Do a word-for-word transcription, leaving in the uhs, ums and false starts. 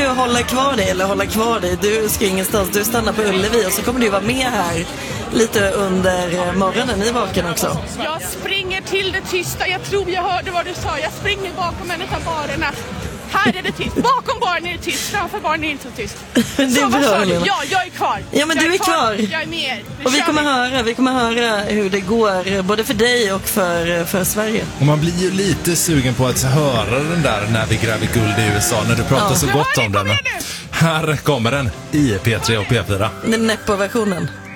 du hålla kvar dig, eller hålla kvar dig? Du ska ingenstans, du stannar på Ullevi och så kommer du vara med här lite under morgonen i Vaken också. Jag springer till det tysta, jag tror jag hörde vad du sa. Jag springer bakom en av barerna. Här är det tyst, bakom baren är det tyst, framför baren är det så tyst. Det är så vad bra, sa du? Lena. Ja, jag är kvar. Ja, men jag du är kvar. Jag är med. Nu och vi kör kommer, höra, vi kommer höra hur det går, både för dig och för, för Sverige. Och man blir ju lite sugen på att höra den där När vi gräver guld i U S A, när du pratar Ja. så gott om den. Här kommer den i P tre och P fyra. Den Neppo-versionen.